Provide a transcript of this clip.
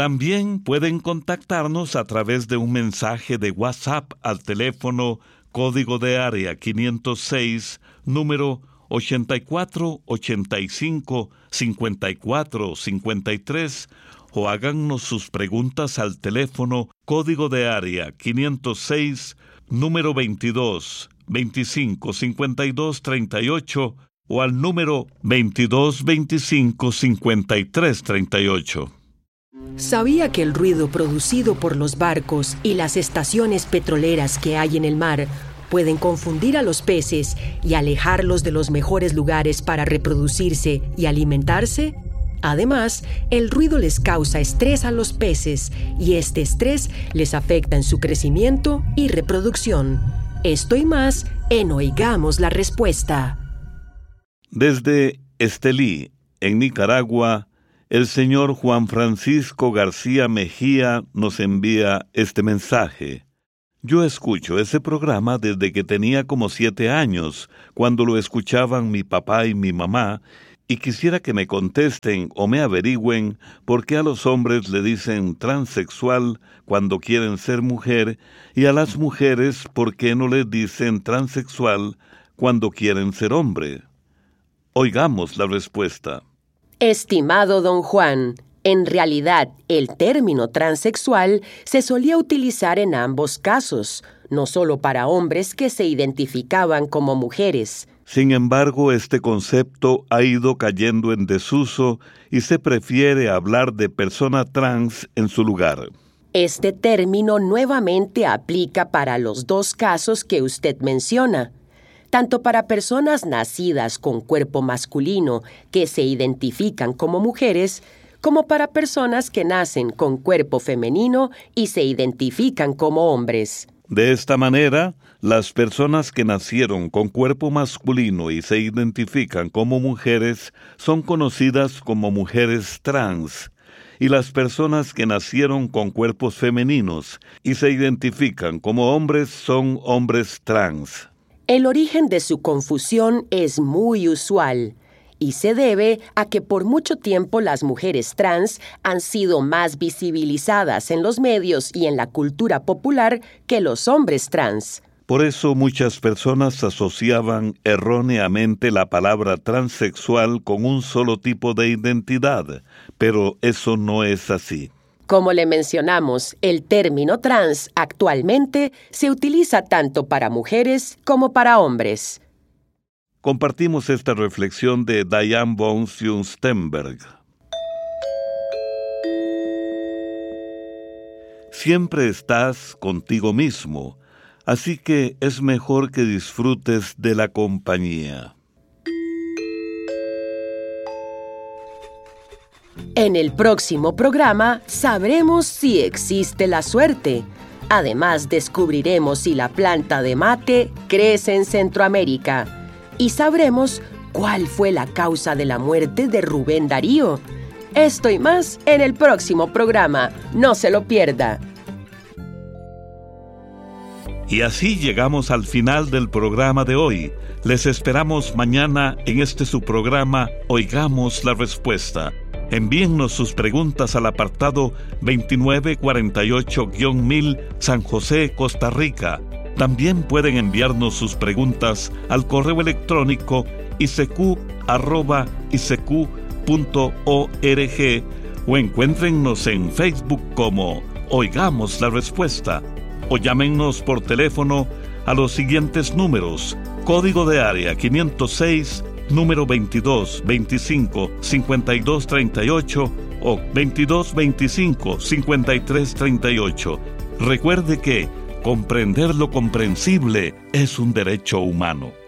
También pueden contactarnos a través de un mensaje de WhatsApp al teléfono código de área 506, número 8485-5453, o háganos sus preguntas al teléfono código de área 506, número 22 25 52 38, o al número 22 25 53 38. ¿Sabía que el ruido producido por los barcos y las estaciones petroleras que hay en el mar pueden confundir a los peces y alejarlos de los mejores lugares para reproducirse y alimentarse? Además, el ruido les causa estrés a los peces y este estrés les afecta en su crecimiento y reproducción. Esto y más en Oigamos la Respuesta. Desde Estelí, en Nicaragua, el señor Juan Francisco García Mejía nos envía este mensaje. Yo escucho ese programa desde que tenía como 7 años, cuando lo escuchaban mi papá y mi mamá, y quisiera que me contesten o me averigüen por qué a los hombres le dicen transexual cuando quieren ser mujer, y a las mujeres por qué no les dicen transexual cuando quieren ser hombre. Oigamos la respuesta. Estimado don Juan, en realidad el término transexual se solía utilizar en ambos casos, no solo para hombres que se identificaban como mujeres. Sin embargo, este concepto ha ido cayendo en desuso y se prefiere hablar de persona trans en su lugar. Este término nuevamente aplica para los dos casos que usted menciona, tanto para personas nacidas con cuerpo masculino que se identifican como mujeres, como para personas que nacen con cuerpo femenino y se identifican como hombres. De esta manera, las personas que nacieron con cuerpo masculino y se identifican como mujeres son conocidas como mujeres trans, y las personas que nacieron con cuerpos femeninos y se identifican como hombres son hombres trans. El origen de su confusión es muy usual y se debe a que por mucho tiempo las mujeres trans han sido más visibilizadas en los medios y en la cultura popular que los hombres trans. Por eso muchas personas asociaban erróneamente la palabra transexual con un solo tipo de identidad, pero eso no es así. Como le mencionamos, el término trans actualmente se utiliza tanto para mujeres como para hombres. Compartimos esta reflexión de Diane von Fürstenberg. Siempre estás contigo mismo, así que es mejor que disfrutes de la compañía. En el próximo programa sabremos si existe la suerte. Además, descubriremos si la planta de mate crece en Centroamérica. Y sabremos cuál fue la causa de la muerte de Rubén Darío. Esto y más en el próximo programa. No se lo pierda. Y así llegamos al final del programa de hoy. Les esperamos mañana en este su programa Oigamos la Respuesta. Envíennos sus preguntas al apartado 2948-1000 San José, Costa Rica. También pueden enviarnos sus preguntas al correo electrónico isq@isq.org o encuéntrennos en Facebook como Oigamos la Respuesta, o llámennos por teléfono a los siguientes números: código de área 506, número 22 25 52 38 o 22 25 53 38. Recuerde que comprender lo comprensible es un derecho humano.